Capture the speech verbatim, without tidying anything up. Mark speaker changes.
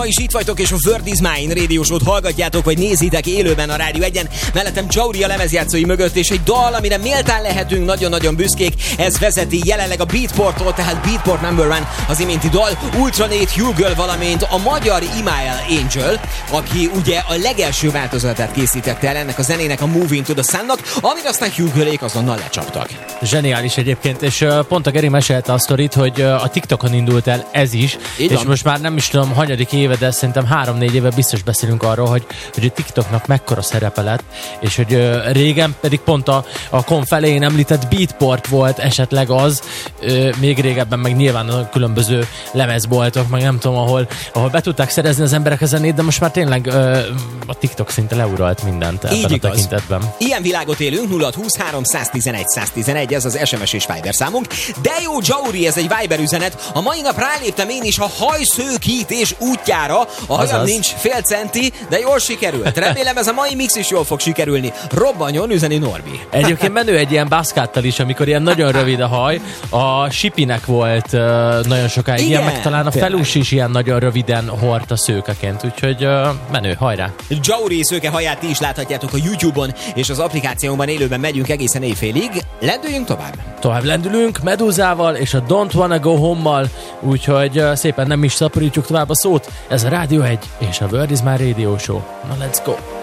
Speaker 1: Ma is itt vagytok, és a Word is Mine Radio Show-t hallgatjátok, vagy nézitek élőben a Rádió egyen. Mellettem Jauri a lemezjátszói mögött, és egy dal, amire méltán lehetünk nagyon-nagyon büszkék. Ez vezeti jelenleg a Beatporttól, tehát Beatport number one az iménti dal. Ultranate Hugel, valamint a magyar Imael Angel, aki ugye a legelső változatát készítette el ennek a zenének, a Moving to the Sun-nak, amire aztán Hugelék azonnal lecsaptak.
Speaker 2: Zseniális egyébként, és pont a Geri mesélte a sztorit, hogy a TikTokon indult el ez is, így és van. Most már nem is tudom, hanyadik éve, de szerintem három-négy éve biztos beszélünk arról, hogy, hogy a TikToknak mekkora szerepe lett, és hogy uh, régen pedig pont a, a konf elején említett Beatport volt esetleg az, uh, még régebben meg nyilván a különböző lemezboltok, meg nem tudom, ahol, ahol be tudták szerezni az emberek a zenét, de most már tényleg uh, a TikTok szinte leuralt mindent ebben így a igaz. Tekintetben.
Speaker 1: Ilyen világot élünk, nulla húsz három tizenegy tizenegy, ez az es em es és Viber számunk. De jó, Jauri, ez egy Viber üzenet. A mai nap ráléptem én is a hajszőkítés útjára. A hajam nincs fél centi, de jól sikerült. Remélem ez a mai mix is jól fog sikerülni. Robbanjon, üzeni Norbi.
Speaker 2: Egyébként menő egy ilyen baszkáttal is, amikor ilyen nagyon rövid a haj. A Sipinek volt uh, nagyon sokáig igen, ilyen, meg talán a Felus is ilyen nagyon röviden hordta szőkeként, úgyhogy uh, menő, hajrá.
Speaker 1: Jauri szőke haját ti is láthatjátok a YouTube-on, és az applikációnkban élőben megyünk egészen éjfélig. Lendüljünk tovább.
Speaker 2: Tovább lendülünk Medúzával és a Don't Wanna Go Home-mal, úgyhogy uh, szépen nem is szaporítjuk tovább a szót. Ez a Rádió egy és a Word is Mine Radio Show. Na, let's go!